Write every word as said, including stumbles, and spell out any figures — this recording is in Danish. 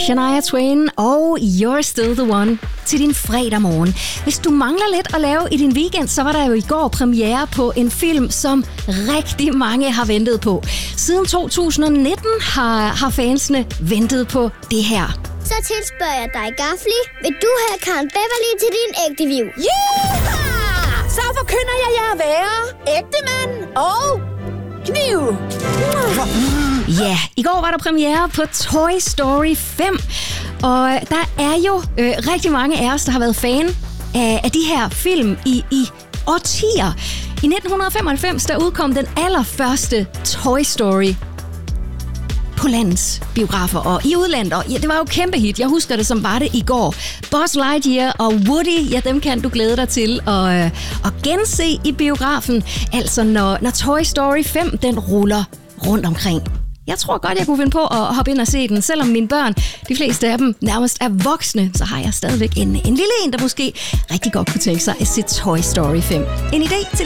Shania Twain og You're Still the One til din fredag morgen. Hvis du mangler lidt at lave i din weekend, så var der jo i går premiere på en film, som rigtig mange har ventet på. Siden to tusind nitten har, har fansene ventet på det her. Så tilspørger jeg dig, Gafli. Vil du have Karen Beverly til din ægte liv? Yeah! Så forkynder jeg jer at være ægte mand og kniv. Ja, i går var der premiere på Toy Story fem, og der er jo øh, rigtig mange af os, der har været fan af, af de her film i, i årtier. I nitten femoghalvfems der udkom den allerførste Toy Story på landets biografer og i udlandet. Og ja, det var jo kæmpe hit. Jeg husker det som var det i går. Buzz Lightyear og Woody, ja, dem kan du glæde dig til at, øh, at gense i biografen. Altså når, når Toy Story fem den ruller rundt omkring. Jeg tror godt, jeg kunne finde på at hoppe ind og se den. Selvom mine børn, de fleste af dem, nærmest er voksne, så har jeg stadigvæk en, en lille en, der måske rigtig godt kunne tænke sig at se Toy Story fem. En idé til